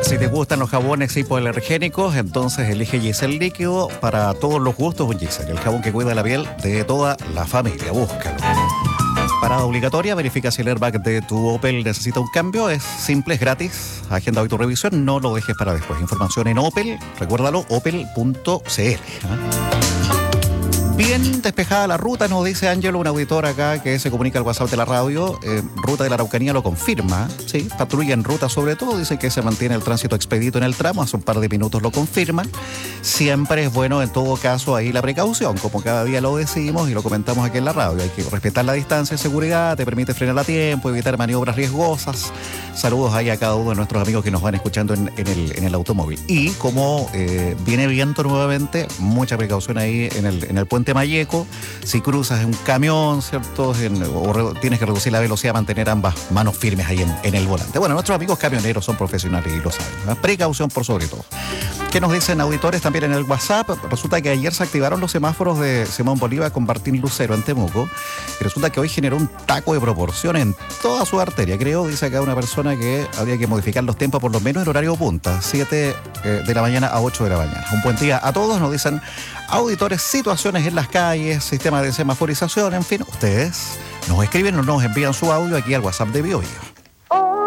Si te gustan los jabones hipoalergénicos, entonces elige Giselle Líquido para todos los gustos. Giselle, el jabón que cuida la piel de toda la familia. Búscalo. Parada obligatoria, verifica si el airbag de tu Opel necesita un cambio. Es simple, es gratis. Agenda hoy tu revisión, no lo dejes para después. Información en Opel, recuérdalo, opel.cl. Bien despejada la ruta, nos dice Ángelo, un auditor acá que se comunica al WhatsApp de la radio. Ruta de la Araucanía lo confirma, sí, patrulla en ruta sobre todo, dice que se mantiene el tránsito expedito en el tramo, hace un par de minutos lo confirman. Siempre es bueno en todo caso ahí la precaución, como cada día lo decimos y lo comentamos aquí en la radio. Hay que respetar la distancia de seguridad, te permite frenar a tiempo, evitar maniobras riesgosas. Saludos ahí a cada uno de nuestros amigos que nos van escuchando en el automóvil. Y como viene viento nuevamente, mucha precaución ahí en el puente Mayeco. Si cruzas un camión, ¿cierto? O tienes que reducir la velocidad, mantener ambas manos firmes ahí en el volante. Bueno, nuestros amigos camioneros son profesionales y lo saben, ¿no? Precaución por sobre todo. ¿Qué nos dicen auditores también en el WhatsApp? Resulta que ayer se activaron los semáforos de Simón Bolívar con Martín Lucero en Temuco. Y resulta que hoy generó un taco de proporciones en toda su arteria. Creo, dice acá una persona, que habría que modificar los tiempos por lo menos en horario punta, 7 de la mañana a 8 de la mañana. Un buen día a todos, nos dicen auditores, situaciones en las calles, sistema de semaforización, en fin, ustedes nos escriben o nos envían su audio aquí al WhatsApp de BioBio.